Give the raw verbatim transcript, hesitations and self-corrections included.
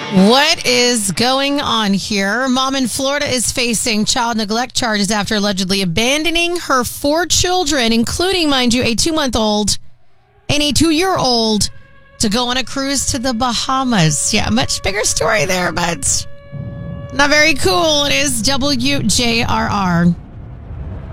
What is going on here? Mom in Florida is facing child neglect charges after allegedly abandoning her four children, including, mind you, a two-month-old and a two-year-old, to go on a cruise to the Bahamas. Yeah, much bigger story there, but not very cool. It is W J R R.